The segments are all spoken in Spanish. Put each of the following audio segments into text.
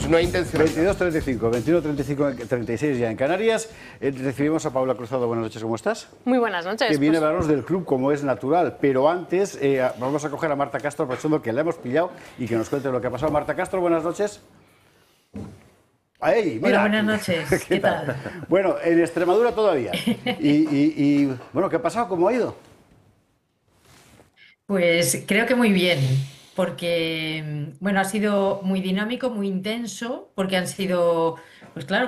no hay intencionalidad. 22:35, 21:35, 36 ya en Canarias. Recibimos a Paula Cruzado. Buenas noches, ¿cómo estás? Muy buenas noches. Que viene a hablarnos del club como es natural. Pero antes vamos a coger a Marta Castro, aprovechando que la hemos pillado y que nos cuente lo que ha pasado. Marta Castro, buenas noches. ¡Ay, mira! Hola, buenas noches. ¿Qué tal? Bueno, en Extremadura todavía. Bueno, ¿qué ha pasado? ¿Cómo ha ido? Pues creo que muy bien, porque bueno, ha sido muy dinámico, muy intenso, porque han sido, pues claro,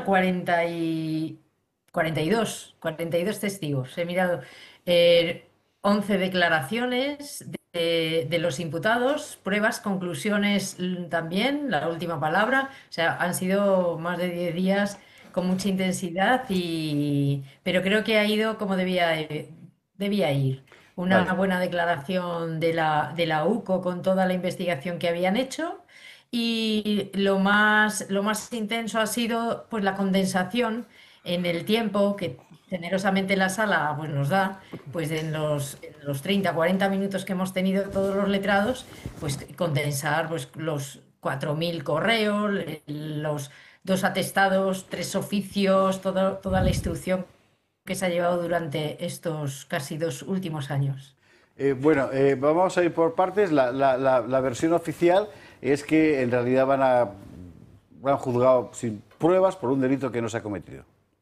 42 testigos. He mirado 11 declaraciones de los imputados, pruebas, conclusiones también, la última palabra. O sea, han sido más de 10 días con mucha intensidad, pero creo que ha ido como debía ir. Una Vale. buena declaración de la UCO con toda la investigación que habían hecho. Y lo más intenso ha sido pues la condensación en el tiempo que generosamente la sala pues, nos da, pues en los 30, 40 minutos que hemos tenido todos los letrados, pues condensar pues, los 4.000 correos, los 2 atestados, 3 oficios, toda la instrucción que se ha llevado durante estos casi 2 últimos años. Vamos a ir por partes. La versión oficial es que en realidad van juzgado sin pruebas por un delito que no se ha cometido.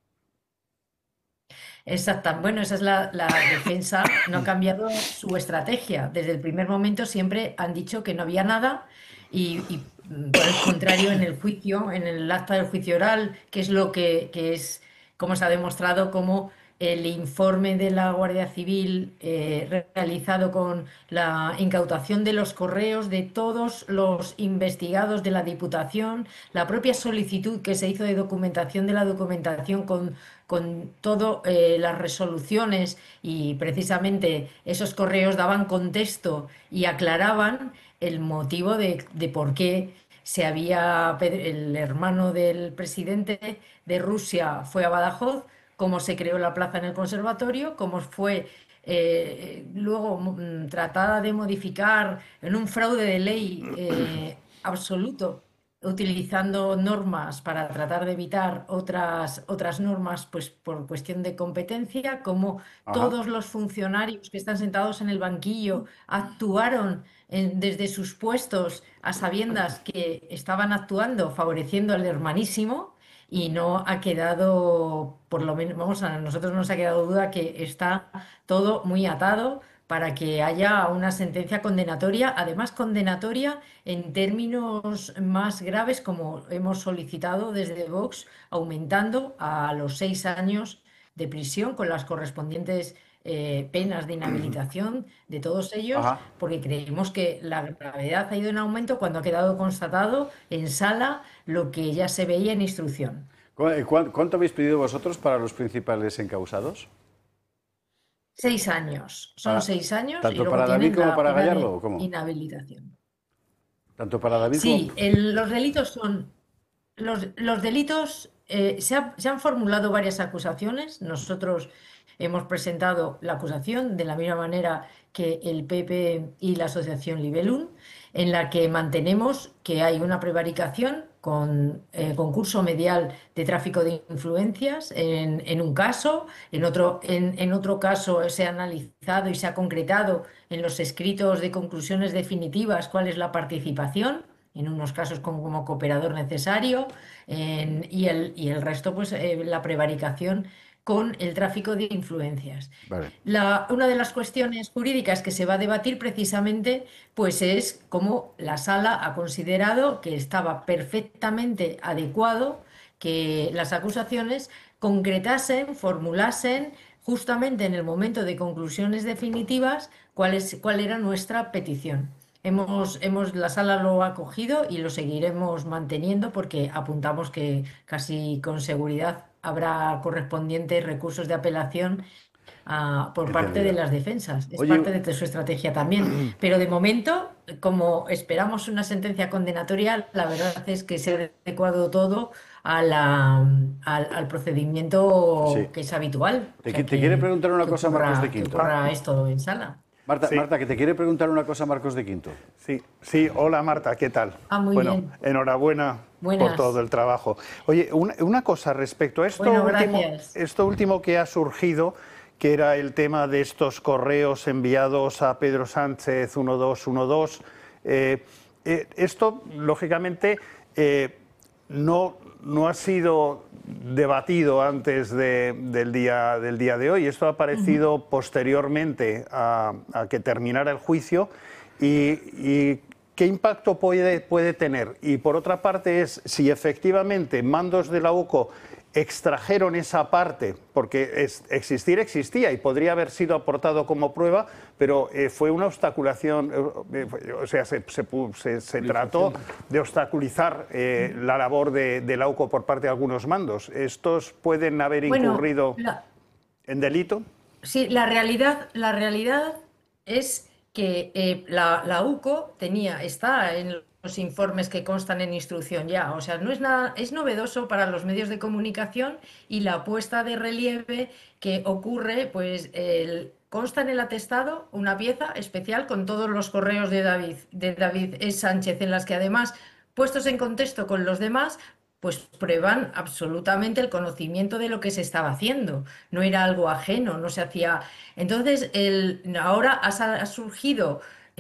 Exacto. Bueno, esa es la defensa. No ha cambiado su estrategia. Desde el primer momento siempre han dicho que no había nada y, por el contrario, en el juicio, en el acta del juicio oral, que es lo que es, como se ha demostrado, como el informe de la Guardia Civil realizado con la incautación de los correos de todos los investigados de la Diputación, la propia solicitud que se hizo de documentación de la documentación con todas las resoluciones, y precisamente esos correos daban contexto y aclaraban el motivo de por qué el hermano del presidente de Rusia fue a Badajoz, cómo se creó la plaza en el conservatorio, cómo fue luego tratada de modificar en un fraude de ley absoluto, utilizando normas para tratar de evitar otras normas, pues por cuestión de competencia, como Ajá. todos los funcionarios que están sentados en el banquillo actuaron desde sus puestos a sabiendas que estaban actuando favoreciendo al hermanísimo. Y no ha quedado, por lo menos, vamos, a nosotros no nos ha quedado duda que está todo muy atado para que haya una sentencia condenatoria, además condenatoria en términos más graves, como hemos solicitado desde Vox, aumentando a los 6 años de prisión con las correspondientes penas de inhabilitación de todos ellos, Ajá. porque creemos que la gravedad ha ido en aumento cuando ha quedado constatado en sala lo que ya se veía en instrucción. ¿Cuánto habéis pedido vosotros para los principales encausados? 6 años, son Para- 6 años y ¿Tanto luego para David tienen como la para pena Gallardo de o cómo? inhabilitación. Tanto para David como... Sí, los delitos son, los delitos, se han formulado varias acusaciones. Nosotros hemos presentado la acusación de la misma manera que el PP y la asociación Libelum, en la que mantenemos que hay una prevaricación con concurso medial de tráfico de influencias en un caso. En otro caso se ha analizado y se ha concretado en los escritos de conclusiones definitivas cuál es la participación, en unos casos como cooperador necesario, y el resto, pues la prevaricación con el tráfico de influencias. Vale. Una de las cuestiones jurídicas que se va a debatir precisamente, pues es cómo la sala ha considerado que estaba perfectamente adecuado que las acusaciones concretasen, formulasen justamente en el momento de conclusiones definitivas cuál era nuestra petición. La sala lo ha acogido y lo seguiremos manteniendo porque apuntamos que casi con seguridad habrá correspondientes recursos de apelación por parte de Entendido. las defensas. Es Oye, parte de su estrategia también. Pero de momento, como esperamos una sentencia condenatoria, la verdad es que se ha adecuado todo al sí. procedimiento que es habitual. O Te sea, quiere preguntar una que cosa Marcos de ocurra, que Quinto. ocurra esto en sala. Marta, Sí. Marta, que te quiere preguntar una cosa Marcos de Quinto. Sí, sí, hola Marta, ¿qué tal? Muy bueno, bien. enhorabuena Buenas. por todo el trabajo. Oye, una cosa respecto a Bueno, gracias. esto último que ha surgido, que era el tema de estos correos enviados a Pedro Sánchez 1212. Esto, lógicamente, no ha sido debatido antes del día de hoy. Esto ha aparecido posteriormente a que terminara el juicio. ¿Y qué impacto puede tener? Y por otra parte es si efectivamente mandos de la UCO extrajeron esa parte, porque existía y podría haber sido aportado como prueba, pero fue una obstaculación, o sea, se trató de obstaculizar la labor de la UCO por parte de algunos mandos. ¿Estos pueden haber incurrido en delito? Sí, la realidad es que la UCO está en los informes que constan en instrucción ya, o sea, no es nada, es novedoso para los medios de comunicación y la puesta de relieve que ocurre, pues consta en el atestado una pieza especial con todos los correos de David E. Sánchez, en las que además, puestos en contexto con los demás, pues prueban absolutamente el conocimiento de lo que se estaba haciendo. No era algo ajeno, no se hacía. Entonces, ahora ha surgido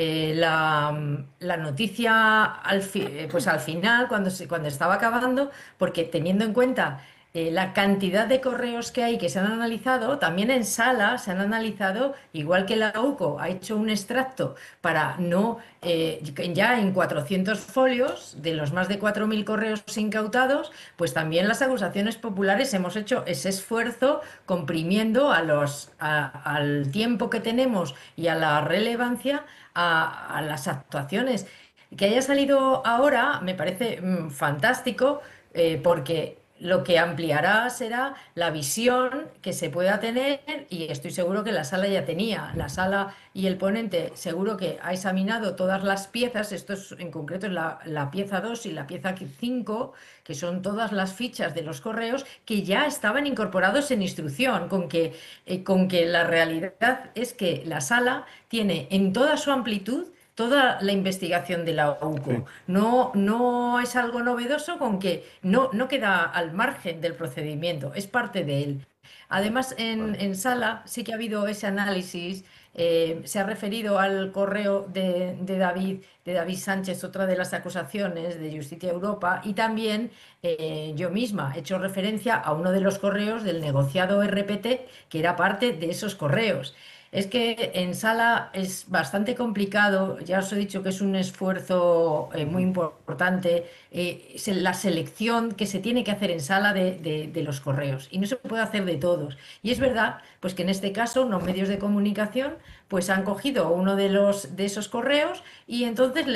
la noticia pues al final, cuando estaba acabando, porque teniendo en cuenta la cantidad de correos que hay que se han analizado, también en sala se han analizado, igual que la UCO ha hecho un extracto para no, ya en 400 folios de los más de 4.000 correos incautados, pues también las acusaciones populares hemos hecho ese esfuerzo comprimiendo al tiempo que tenemos y a la relevancia a las actuaciones. Que haya salido ahora me parece fantástico, porque lo que ampliará será la visión que se pueda tener, y estoy seguro que la sala ya tenía. La sala y el ponente seguro que ha examinado todas las piezas, en concreto es la pieza 2 y la pieza 5, que son todas las fichas de los correos que ya estaban incorporados en instrucción, con que la realidad es que la sala tiene en toda su amplitud toda la investigación de la UCO. No es algo novedoso, con que no queda al margen del procedimiento, es parte de él. Además, en sala sí que ha habido ese análisis. Se ha referido al correo de David Sánchez, otra de las acusaciones de Justicia Europa, y también yo misma he hecho referencia a uno de los correos del negociado RPT, que era parte de esos correos. Es que en sala es bastante complicado, ya os he dicho que es un esfuerzo muy importante, la selección que se tiene que hacer en sala de los correos, y no se puede hacer de todos. Y es verdad, pues que en este caso los medios de comunicación pues han cogido uno de esos correos, y entonces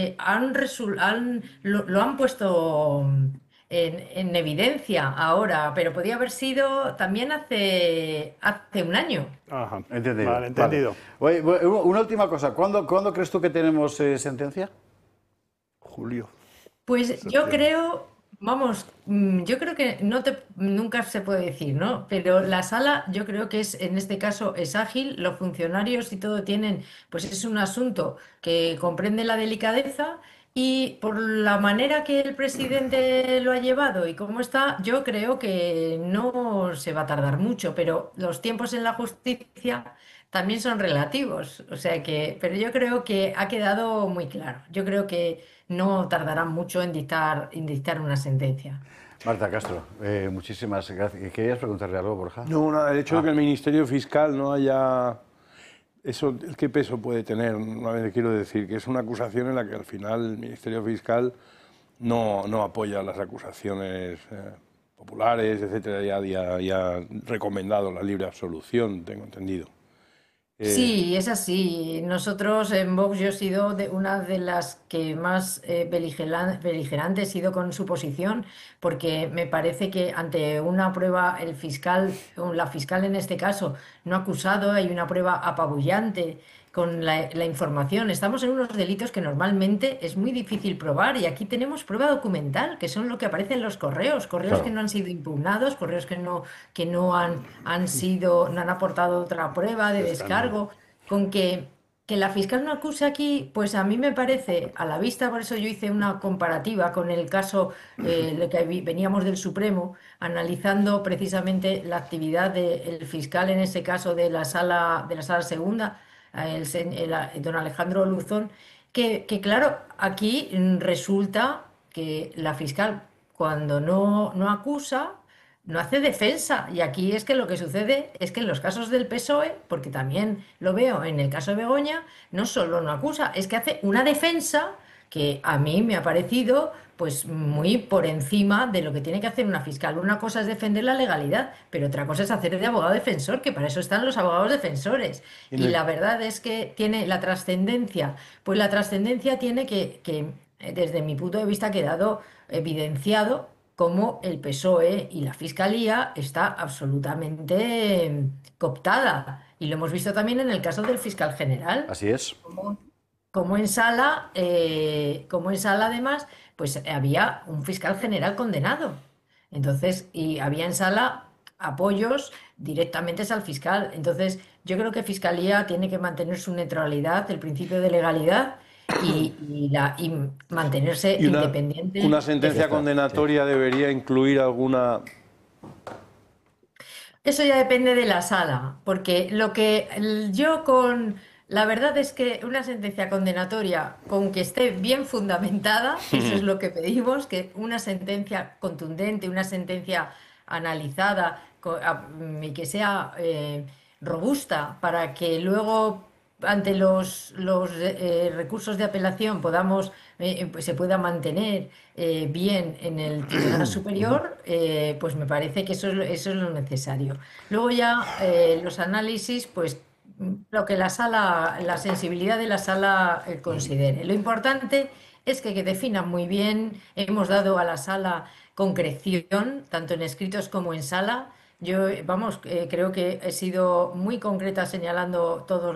lo han puesto en evidencia ahora, pero podía haber sido también hace un año. Ajá, Entendido. vale, entendido. Vale. Oye, una última cosa. ¿Cuándo crees tú que tenemos sentencia? Julio. Pues yo creo, vamos, yo creo que nunca se puede decir, ¿no? Pero la sala, yo creo que en este caso es ágil, los funcionarios y todo tienen, pues es un asunto que comprende la delicadeza, y por la manera que el presidente lo ha llevado y cómo está, yo creo que no se va a tardar mucho, pero los tiempos en la justicia también son relativos, o sea pero yo creo que ha quedado muy claro. Yo creo que no tardarán mucho en dictar una sentencia. Marta Castro, muchísimas gracias. ¿Querías preguntarle algo, Borja? No, nada, el hecho de que el Ministerio Fiscal no haya... Eso, ¿qué peso puede tener? Nuevamente quiero decir que es una acusación en la que al final el Ministerio Fiscal no apoya las acusaciones populares, etcétera, ya ha recomendado la libre absolución, tengo entendido. Sí, es así. Nosotros en Vox, yo he sido una de las que más beligerante he sido con su posición, porque me parece que ante una prueba, el fiscal, o la fiscal en este caso, no ha acusado, hay una prueba apabullante con la información. Estamos en unos delitos que normalmente es muy difícil probar, y aquí tenemos prueba documental, que son lo que aparece en los correos, correos que Claro. no han sido impugnados, correos que no han aportado otra prueba de descargo, con que Que la fiscal no acuse aquí, pues a mí me parece, a la vista, por eso yo hice una comparativa con el caso de que veníamos del Supremo, analizando precisamente la actividad del fiscal, en ese caso de la sala segunda, don Alejandro Luzón, que claro, aquí resulta que la fiscal cuando no acusa, no hace defensa. Y aquí es que lo que sucede es que en los casos del PSOE, porque también lo veo en el caso de Begoña, no solo no acusa, es que hace una defensa que a mí me ha parecido pues muy por encima de lo que tiene que hacer una fiscal. Una cosa es defender la legalidad, pero otra cosa es hacer de abogado defensor, que para eso están los abogados defensores. Y la verdad es que tiene la trascendencia, pues la trascendencia tiene que desde mi punto de vista ha quedado evidenciado cómo el PSOE y la Fiscalía está absolutamente cooptada. Y lo hemos visto también en el caso del fiscal general. Así es. Como en sala además, pues había un fiscal general condenado. Entonces, y había en sala apoyos directamente al fiscal. Entonces, yo creo que Fiscalía tiene que mantener su neutralidad, el principio de legalidad y mantenerse independiente. Una sentencia condenatoria debería incluir alguna... Eso ya depende de la sala, porque la verdad es que una sentencia condenatoria, con que esté bien fundamentada, eso es lo que pedimos, que una sentencia contundente, una sentencia analizada y que sea robusta para que luego ante los recursos de apelación pues se pueda mantener bien en el Tribunal Superior, pues me parece que eso es lo necesario. Luego ya los análisis, pues lo que la sensibilidad de la sala considere. Lo importante es que definan muy bien, hemos dado a la sala concreción, tanto en escritos como en sala. Yo, creo que he sido muy concreta señalando todos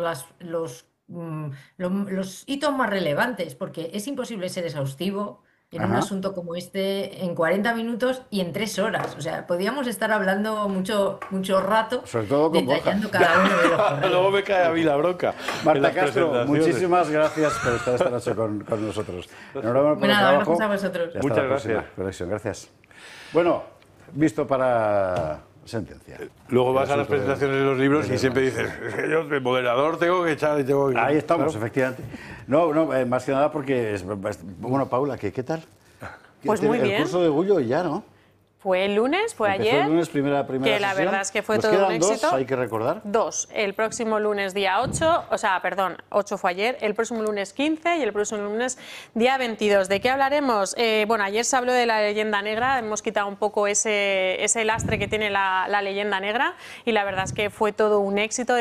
los hitos más relevantes, porque es imposible ser exhaustivo en un asunto como este en 40 minutos y en 3 horas. O sea, podríamos estar hablando mucho rato, sobre todo con detallando cada uno de los correos. Luego me cae a mí la bronca. Marta Castro, muchísimas gracias por estar esta noche con nosotros. Enhorabuena por el trabajo. Gracias a vosotros. Muchas gracias. Conexión, gracias. Bueno, visto para sentencia. Luego vas a las presentaciones de los libros y siempre dices, yo de moderador tengo que echar y tengo que... Ahí estamos, efectivamente. No, más que nada porque... Bueno, Paula, ¿qué tal? Pues muy bien. El curso de Gullo ya, ¿no? Fue el lunes, fue Empezó ayer. el lunes, primera que la sesión. verdad es que fue Nos todo un quedan éxito. 2, hay que recordar. 2. El próximo lunes día 8, 8 fue ayer, el próximo lunes 15 y el próximo lunes día 22. ¿De qué hablaremos? Bueno, ayer se habló de la leyenda negra, hemos quitado un poco ese lastre que tiene la leyenda negra y la verdad es que fue todo un éxito.